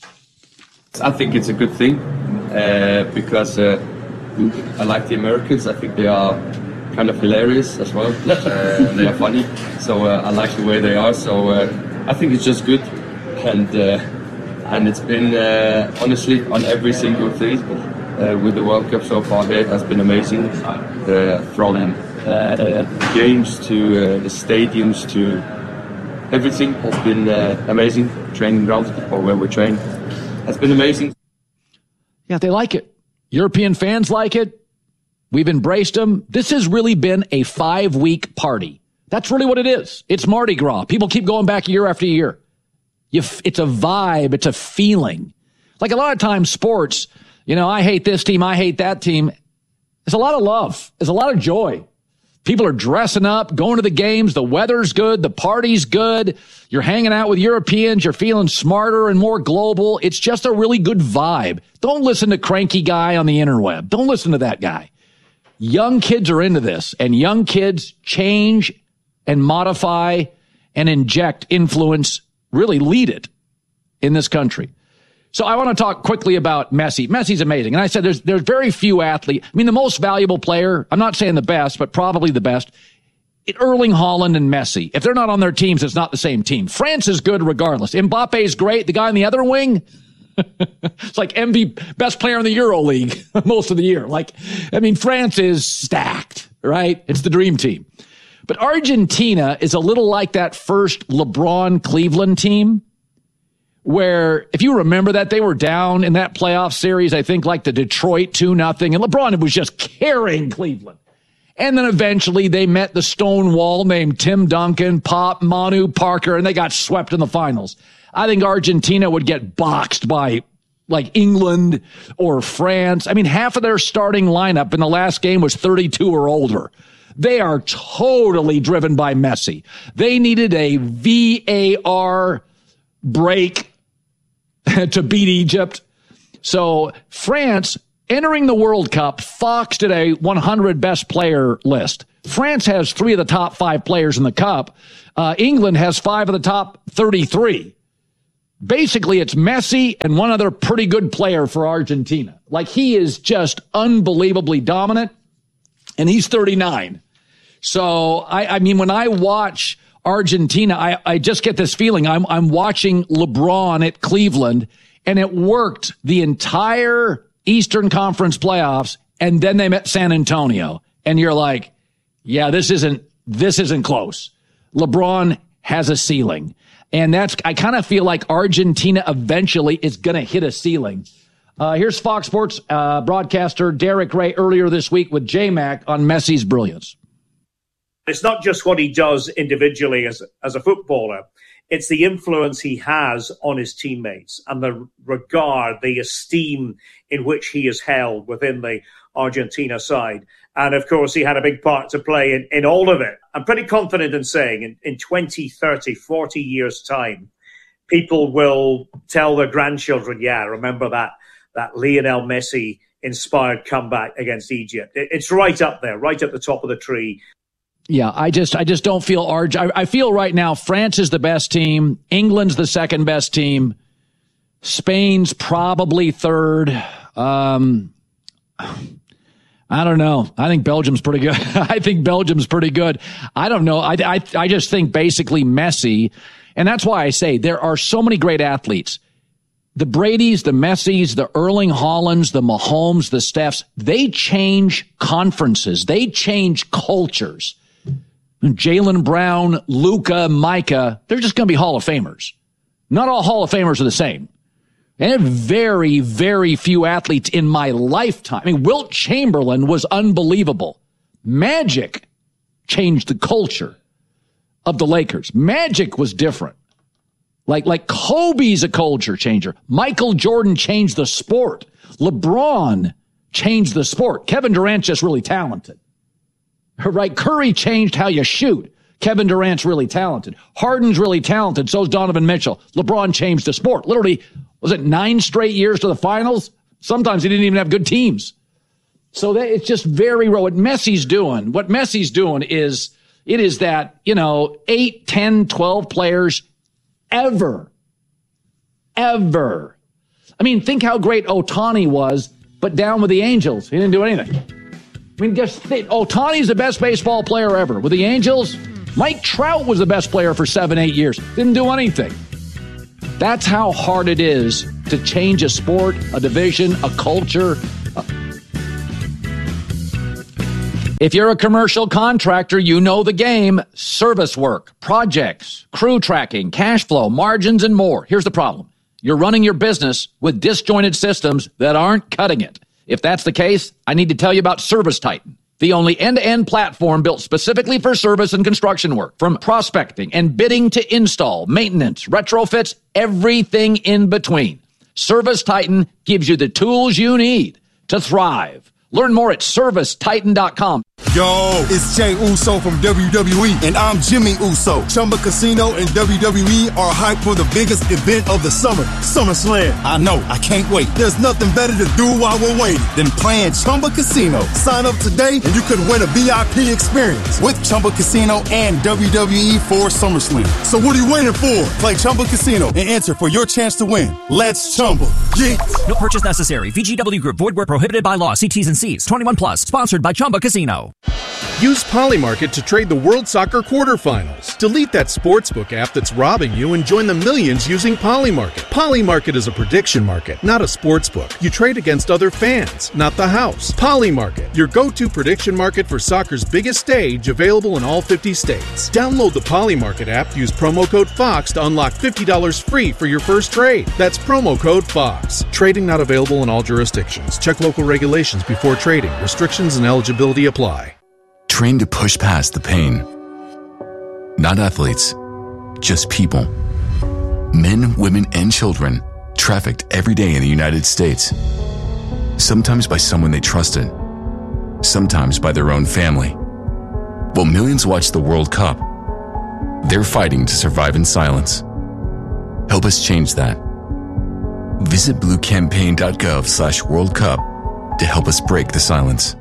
I think it's a good thing uh, because uh, I like the Americans. I think they are kind of hilarious as well. Uh, they are funny. So uh, I like the way they are. So uh, I think it's just good. And... Uh, And it's been, uh, honestly, on every single thing uh, with the World Cup so far here, it has been amazing. Uh, from uh, the games to uh, the stadiums to everything has been uh, amazing. Training grounds or where we train has been amazing. Yeah, they like it. European fans like it. We've embraced them. This has really been a five-week party. That's really what it is. It's Mardi Gras. People keep going back year after year. You f- it's a vibe. It's a feeling. Like a lot of times sports, you know, I hate this team. I hate that team. There's a lot of love. There's a lot of joy. People are dressing up, going to the games. The weather's good. The party's good. You're hanging out with Europeans. You're feeling smarter and more global. It's just a really good vibe. Don't listen to cranky guy on the interweb. Don't listen to that guy. Young kids are into this, and young kids change and modify and inject influence, really lead it in this country. So I want to talk quickly about Messi. Messi's amazing. And I said there's there's very few athletes. I mean, the most valuable player, I'm not saying the best, but probably the best, it, Erling Haaland and Messi. If they're not on their teams, it's not the same team. France is good regardless. Mbappe is great. The guy on the other wing, it's like M V P, best player in the Euro League most of the year. Like, I mean, France is stacked, right? It's the dream team. But Argentina is a little like that first LeBron Cleveland team, where if you remember that, they were down in that playoff series, I think like the Detroit two nothing, and LeBron was just carrying Cleveland. And then eventually they met the stone wall named Tim Duncan, Pop, Manu, Parker, and they got swept in the finals. I think Argentina would get boxed by like England or France. I mean, half of their starting lineup in the last game was thirty-two or older. They are totally driven by Messi. They needed a V A R break to beat Egypt. So France entering the World Cup, Fox did a one hundred best player list. France has three of the top five players in the cup. Uh, England has five of the top thirty-three. Basically, it's Messi and one other pretty good player for Argentina. Like, he is just unbelievably dominant, and he's thirty-nine. So, I, I mean, when I watch Argentina, I, I just get this feeling. I'm, I'm watching LeBron at Cleveland, and it worked the entire Eastern Conference playoffs, and then they met San Antonio. And you're like, yeah, this isn't, this isn't close. LeBron has a ceiling. And that's, I kind of feel like Argentina eventually is going to hit a ceiling. Uh, here's Fox Sports uh, broadcaster Derek Ray earlier this week with J-Mac on Messi's brilliance. It's not just what he does individually as, as a footballer. It's the influence he has on his teammates and the regard, the esteem in which he is held within the Argentina side. And, of course, he had a big part to play in, in all of it. I'm pretty confident in saying in, in twenty, thirty, forty years' time, people will tell their grandchildren, yeah, remember that, that Lionel Messi-inspired comeback against Egypt. It, it's right up there, right at the top of the tree. Yeah, I just I just don't feel Arg. I, I feel right now France is the best team. England's the second best team. Spain's probably third. Um, I don't know. I think Belgium's pretty good. I think Belgium's pretty good. I don't know. I, I I just think basically Messi, and that's why I say there are so many great athletes. The Bradys, the Messis, the Erling Haalands, the Mahomes, the Stephs, they change conferences. They change cultures. Jaylen Brown, Luka, Micah, they're just going to be Hall of Famers. Not all Hall of Famers are the same. And very, very few athletes in my lifetime. I mean, Wilt Chamberlain was unbelievable. Magic changed the culture of the Lakers. Magic was different. Like, like Kobe's a culture changer. Michael Jordan changed the sport. LeBron changed the sport. Kevin Durant's just really talented. Right? Curry changed how you shoot. Kevin Durant's really talented. Harden's really talented. So's Donovan Mitchell. LeBron changed the sport. Literally, was it nine straight years to the finals? Sometimes he didn't even have good teams. So that, it's just very raw. What Messi's doing, what Messi's doing is, it is that, you know, eight, ten, twelve players ever, ever. I mean, think how great Ohtani was, but down with the Angels. He didn't do anything. I mean, just think, Ohtani's the best baseball player ever. With the Angels, Mike Trout was the best player for seven, eight years. Didn't do anything. That's how hard it is to change a sport, a division, a culture. If you're a commercial contractor, you know the game. Service work, projects, crew tracking, cash flow, margins, and more. Here's the problem. You're running your business with disjointed systems that aren't cutting it. If that's the case, I need to tell you about ServiceTitan, the only end-to-end platform built specifically for service and construction work. From prospecting and bidding to install, maintenance, retrofits, everything in between. ServiceTitan gives you the tools you need to thrive. Learn more at service titan dot com. Yo, it's Jay Uso from W W E, and I'm Jimmy Uso. Chumba Casino and W W E are hyped for the biggest event of the summer, SummerSlam. I know, I can't wait. There's nothing better to do while we're waiting than playing Chumba Casino. Sign up today, and you could win a V I P experience with Chumba Casino and W W E for SummerSlam. So what are you waiting for? Play Chumba Casino and enter for your chance to win. Let's Chumba. Yeah. No purchase necessary. V G W Group. Void where prohibited by law. See T's and C's. twenty-one plus. Sponsored by Chumba Casino. Use Polymarket to trade the World Soccer quarterfinals. Delete that sportsbook app that's robbing you and join the millions using Polymarket. Polymarket is a prediction market, not a sportsbook. You trade against other fans, not the house. Polymarket, your go-to prediction market for soccer's biggest stage, available in all fifty states. Download the Polymarket app, use promo code FOX to unlock fifty dollars free for your first trade. That's promo code FOX. Trading not available in all jurisdictions. Check local regulations before trading. Restrictions and eligibility apply. trained to push past the pain. Not athletes, just people. Men, women, and children trafficked every day in the United States. Sometimes by someone they trusted, sometimes by their own family. While millions watch the World Cup, they're fighting to survive in silence. Help us change that. Visit bluecampaign.gov slash World Cup to help us break the silence.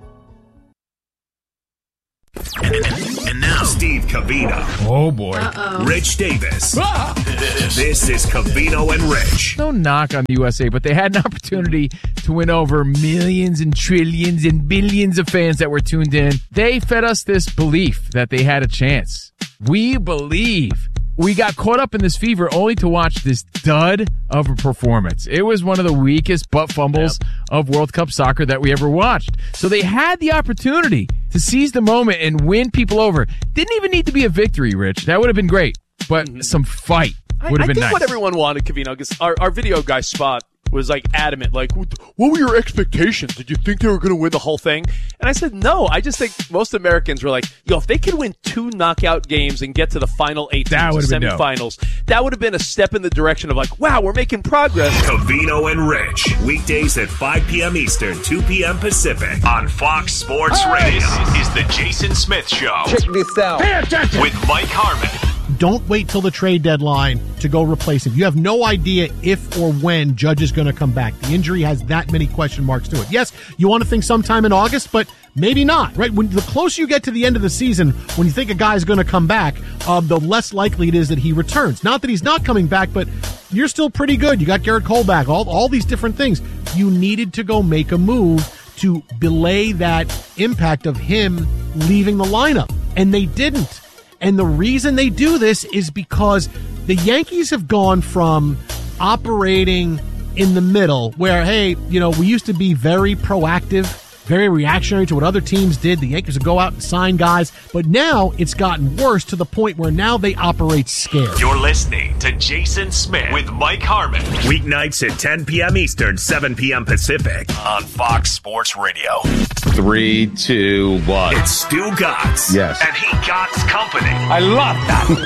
And now, Steve Covino. Oh, boy. Uh-oh. Rich Davis. Ah! This is Covino and Rich. No knock on the U S A, but they had an opportunity to win over millions and trillions and billions of fans that were tuned in. They fed us this belief that they had a chance. We believe. We got caught up in this fever only to watch this dud of a performance. It was one of the weakest butt fumbles yep. of World Cup soccer that we ever watched. So they had the opportunity to seize the moment and win people over. Didn't even need to be a victory, Rich. That would have been great. But mm-hmm. some fight would have I, been I think nice. What everyone wanted, Covino, because our, our video guy, Spot, was like adamant, like, what were your expectations? Did you think they were going to win the whole thing? And I said, no, I just think most Americans were like, yo, if they could win two knockout games and get to the final eight teams, the semifinals, that would have been a step in the direction of like, wow, we're making progress. Covino and Rich, weekdays at five p.m. Eastern, two p.m. Pacific on Fox Sports hey, Radio. This is the Jason Smith Show. Check this out. Pay attention. With Mike Harmon. Don't wait till the trade deadline to go replace him. You have no idea if or when Judge is going to come back. The injury has that many question marks to it. Yes, you want to think sometime in August, but maybe not, right? When the closer you get to the end of the season, when you think a guy's going to come back, um, the less likely it is that he returns. Not that he's not coming back, but you're still pretty good. You got Garrett Cole back, all, all these different things. You needed to go make a move to belay that impact of him leaving the lineup, and they didn't. And the reason they do this is because the Yankees have gone from operating in the middle where, hey, you know, we used to be very proactive, very reactionary to what other teams did. The Yankees would go out and sign guys. But now it's gotten worse to the point where now they operate scared. You're listening to Jason Smith with Mike Harmon. Weeknights at ten p.m. Eastern, seven p.m. Pacific on Fox Sports Radio. Three, two, one. It's Stu Gatz. Yes. And he Gatz Company. I love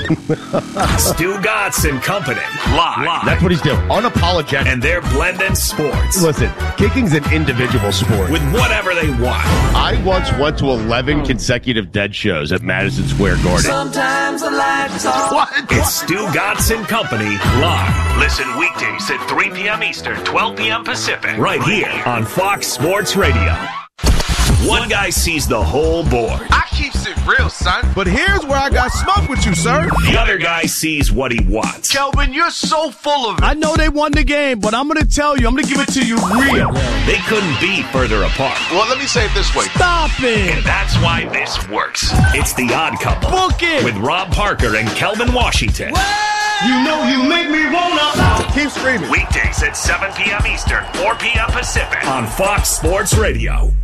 that. Stu Gatz and Company. Live. Live. That's what he's doing. Unapologetic. And they're blending sports. Listen, kicking's an individual sport. With whatever they want. I once went to eleven consecutive Dead shows at Madison Square Garden. Sometimes the lights off. What? It's Stu Gatz and Company live. Listen weekdays at three p.m. Eastern, twelve p.m. Pacific. Right here on Fox Sports Radio. One guy sees the whole board. I keeps it real, son. But here's where I got smoke with you, sir. The other guy sees what he wants. Kelvin, you're so full of it. I know they won the game, but I'm going to tell you, I'm going to give it to you real. They couldn't be further apart. Well, let me say it this way. Stop it. And that's why this works. It's The Odd Couple. Book it. With Rob Parker and Kelvin Washington. What? You know you make me wanna. Keep screaming. Weekdays at seven p.m. Eastern, four p.m. Pacific on Fox Sports Radio.